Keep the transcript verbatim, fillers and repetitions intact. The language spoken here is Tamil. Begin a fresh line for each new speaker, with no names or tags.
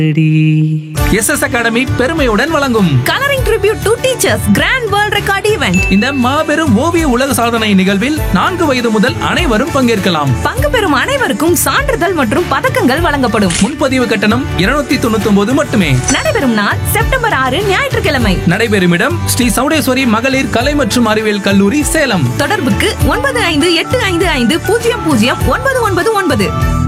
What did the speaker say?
எஸ் எஸ் அகாடமி பெருமையுடன் வழங்கும்
colouring tribute to teachers grand world record event.
இந்த மாபெரும் ஓவிய உலக சாதனை நிகழ்வில் நான்கு வயது முதல் அனைவரும் பங்கேற்கலாம்.
பங்கு பெறும் அனைவருக்கும் சான்றிதழ் மற்றும் பதக்கங்கள் வழங்கப்படும்.
முன்பதிவு கட்டணம் இருநூத்தி தொண்ணூத்தி ஒன்பது மட்டுமே.
நடைபெறும் நாள் செப்டம்பர் ஆறு ஞாயிற்றுக்கிழமை.
நடைபெறும் இடம் ஸ்ரீ சௌடேஸ்வரி மகளிர் கலை மற்றும் அறிவியல் கல்லூரி, சேலம்.
தொடர்புக்கு ஒன்பது ஐந்து எட்டு ஐந்து ஐந்து பூஜ்ஜியம் பூஜ்ஜியம் ஒன்பது ஒன்பது ஒன்பது.